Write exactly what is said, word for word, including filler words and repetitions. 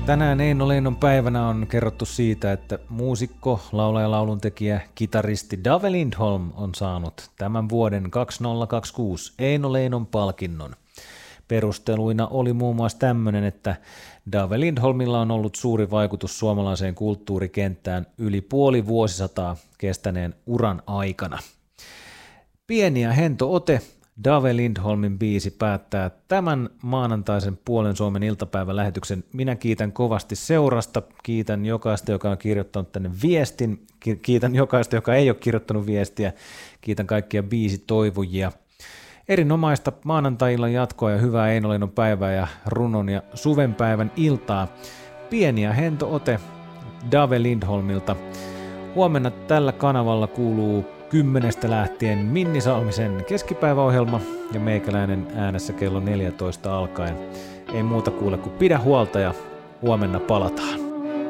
Tänään Eino Leinon päivänä on kerrottu siitä, että muusikko, laulaja, lauluntekijä, kitaristi Dave Lindholm on saanut tämän vuoden kaksituhattakaksikymmentäkuusi Eino Leinon palkinnon. Perusteluina oli muun muassa tämmöinen, että Dave Lindholmilla on ollut suuri vaikutus suomalaiseen kulttuurikenttään yli puoli vuosisataa kestäneen uran aikana. Pieni ja hento ote. Dave Lindholmin biisi päättää tämän maanantaisen Puolen Suomen iltapäivän lähetyksen. Minä kiitän kovasti seurasta, kiitän jokaista, joka on kirjoittanut tänne viestin, kiitän jokaista, joka ei ole kirjoittanut viestiä, kiitän kaikkia biisitoivojia. Erinomaista maanantai-illan jatkoa ja hyvää Eino Leinon päivää ja runon ja suvenpäivän iltaa. Pieni ja hento ote Dave Lindholmilta. Huomenna tällä kanavalla kuuluu kymmenestä lähtien Minni Salmisen keskipäiväohjelma ja meikäläinen äänessä kello neljätoista alkaen. Ei muuta kuule kuin pidä huolta ja huomenna palataan.